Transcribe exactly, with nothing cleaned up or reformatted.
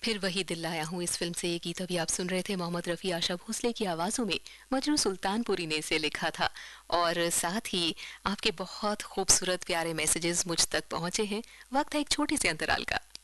फिर वही दिल लाया हूँ इस फिल्म से ये गीत अभी आप सुन रहे थे मोहम्मद रफ़ी आशा भोसले की आवाज़ों में। मजरू सुल्तानपुरी ने इसे लिखा था और साथ ही आपके बहुत खूबसूरत प्यारे मैसेजेस मुझ तक पहुँचे हैं। वक्त है एक छोटे से अंतराल का।